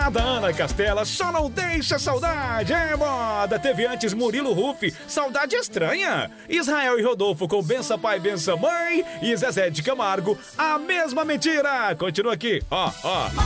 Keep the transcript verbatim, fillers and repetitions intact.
Balada Ana Castela, só não deixa saudade, é moda. Teve antes Murilo Rufi, Saudade Estranha. Israel e Rodolfo com Bença Pai, Bença Mãe. E Zezé de Camargo, A Mesma Mentira. Continua aqui, ó, ó.